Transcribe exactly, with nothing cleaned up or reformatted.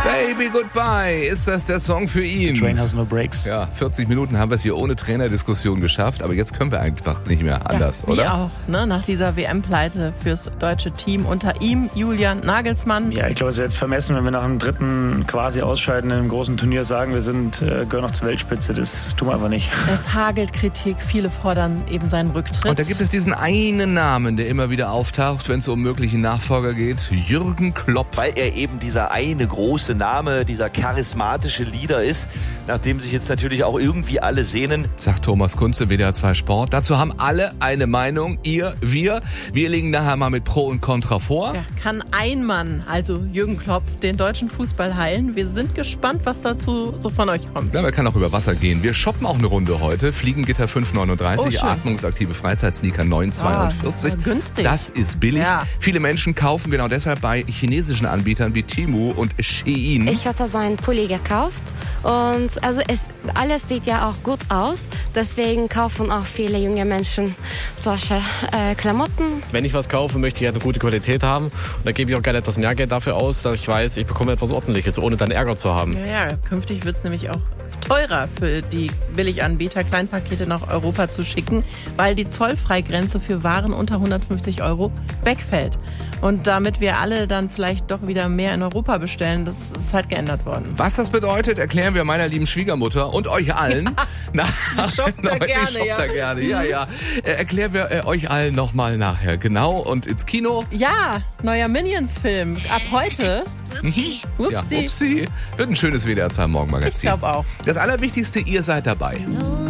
Baby Goodbye, ist das der Song für ihn? The train has no brakes. Ja, vierzig Minuten haben wir es hier ohne Trainerdiskussion geschafft, aber jetzt können wir einfach nicht mehr anders, ja, oder? Ja, auch, ne? Nach dieser W M-Pleite fürs deutsche Team unter ihm, Julian Nagelsmann. Ja, ich glaube, es wäre jetzt vermessen, wenn wir nach dem dritten quasi Ausscheiden in einem großen Turnier sagen, wir sind äh, gehören noch zur Weltspitze. Das tun wir einfach nicht. Es hagelt Kritik, viele fordern eben seinen Rücktritt. Und da gibt es diesen einen Namen, der immer wieder auftaucht, wenn es um möglichen Nachfolger geht, Jürgen Klopp. Weil er eben dieser eine große Name, dieser charismatische Leader ist, nach dem sich jetzt natürlich auch irgendwie alle sehnen. Sagt Thomas Kunze, W D R zwei Sport. Dazu haben alle eine Meinung, ihr, wir. Wir legen nachher mal mit Pro und Contra vor. Ja, kann ein Mann, also Jürgen Klopp, den deutschen Fußball heilen? Wir sind gespannt, was dazu so von euch kommt. Ja, man kann auch über Wasser gehen. Wir shoppen auch eine Runde heute. Fliegengitter fünf neununddreißig, oh, atmungsaktive Freizeitsneaker neun zweiundvierzig. Oh, günstig. Das ist billig. Ja. Viele Menschen kaufen genau deshalb bei chinesischen Anbietern wie Temu und Shein. Ich hatte so einen Pulli gekauft und also es, alles sieht ja auch gut aus. Deswegen kaufen auch viele junge Menschen solche äh, Klamotten. Wenn ich was kaufe, möchte ich eine gute Qualität haben. Und da gebe ich auch gerne etwas mehr Geld dafür aus, dass ich weiß, ich bekomme etwas Ordentliches, ohne dann Ärger zu haben. Ja, ja, künftig wird es nämlich auch teurer für die Billiganbieter, Kleinpakete nach Europa zu schicken, weil die Zollfreigrenze für Waren unter hundertfünfzig Euro wegfällt. Und damit wir alle dann vielleicht doch wieder mehr in Europa bestellen, das ist halt geändert worden. Was das bedeutet, erklären wir meiner lieben Schwiegermutter und euch allen. Ja, shoppt da gerne, shoppt ja. da gerne, ja, ja. Äh, erklären wir äh, euch allen nochmal nachher. Genau, und ins Kino. Ja, neuer Minions-Film. Ab heute. Upsi. Upsi. Ja, upsi. Wird ein schönes W D R zwei Morgenmagazin. Ich glaube auch. Das Allerwichtigste, ihr seid dabei.